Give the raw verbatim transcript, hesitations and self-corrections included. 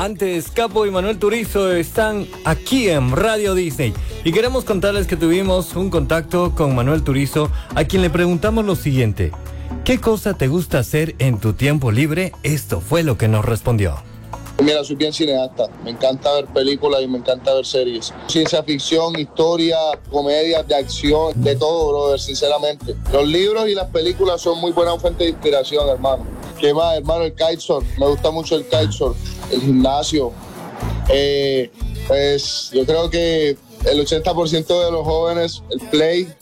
Antes, Capo y Manuel Turizo están aquí en Radio Disney y queremos contarles que tuvimos un contacto con Manuel Turizo, a quien le preguntamos lo siguiente: ¿qué cosa te gusta hacer en tu tiempo libre? Esto fue lo que nos respondió. Mira, soy bien cineasta, me encanta ver películas y me encanta ver series. Ciencia ficción, historia, comedias, de acción, de todo, brother, sinceramente. Los libros y las películas son muy buena fuente de inspiración, hermano. ¿Qué más, hermano? El kitesurf, me gusta mucho el kitesurf, el gimnasio. Eh, pues yo creo que el ochenta por ciento de los jóvenes, el play,